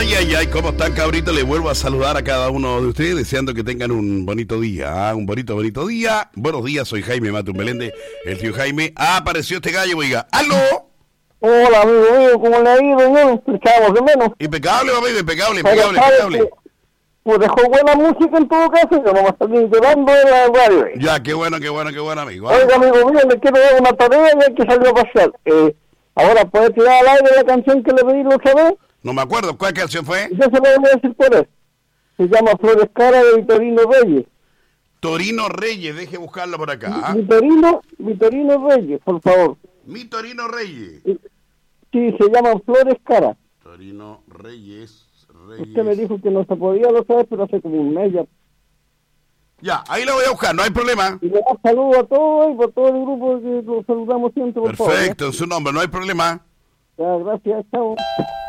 Ay, ay, ay, ¿cómo están, cabritos? Les vuelvo a saludar a cada uno de ustedes, deseando que tengan un bonito día, un bonito día. Buenos días, soy Jaime Matun Belende, el tío Jaime. Apareció este gallo, oiga. ¡Aló! Hola, amigo mío, ¿cómo le ha ido? No, echábamos de menos. Impecable, amigo, impecable. Pues dejó buena música en todo caso, yo no me estoy enterando de la radio. Ya, qué bueno, amigo. Oiga, amigo mío, le quiero dar una tarea ya que salió a pasear. Ahora, ¿puede tirar al aire la canción que le pedí la otra vez? No me acuerdo, ¿cuál canción fue? Yo se lo voy a decir por eso. Se llama Flores Cara de Vitorino Reyes. Torino Reyes, deje buscarlo por acá. Vitorino Reyes, por favor. Mi Torino Reyes. Sí, se llama Flores Cara. Torino Reyes. Usted me dijo que no se podía, lo sabe, pero hace como un mes ya. Ya, ahí lo voy a buscar, no hay problema. Y le da saludo a todos y por todo el grupo que lo saludamos siempre, por favor. Perfecto, en su nombre, no hay problema. Ya, gracias, chao.